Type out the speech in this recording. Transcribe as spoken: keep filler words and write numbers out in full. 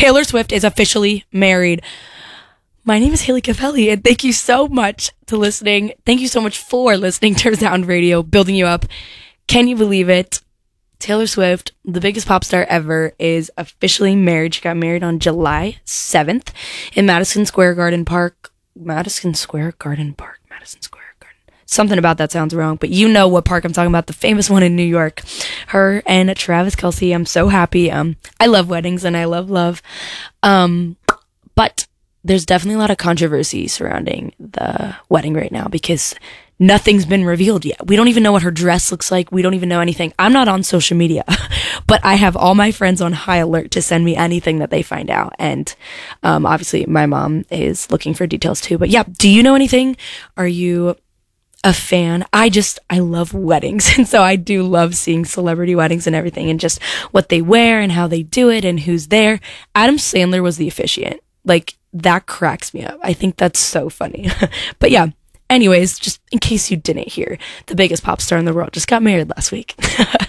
Taylor Swift is officially married. My name is Haley Capelli, and thank you so much to listening. Thank you so much for listening to Sound Radio, building you up. Can you believe it? Taylor Swift, the biggest pop star ever, is officially married. She got married on July seventh in Madison Square Garden Park. Madison Square Garden Park. Madison Square Garden. Something about that sounds wrong, but you know what park I'm talking about, the famous one in New York. Her and Travis Kelce. I'm so happy. Um, I love weddings and I love love. Um, but there's definitely a lot of controversy surrounding the wedding right now because nothing's been revealed yet. We don't even know what her dress looks like. We don't even know anything. I'm not on social media, but I have all my friends on high alert to send me anything that they find out. And um, obviously my mom is looking for details too. But yeah, do you know anything? Are you a fan? I just, I love weddings. And so I do love seeing celebrity weddings and everything and just what they wear and how they do it and who's there. Adam Sandler was the officiant. Like, that cracks me up. I think that's so funny. But yeah. Anyways, just in case you didn't hear, the biggest pop star in the world just got married last week.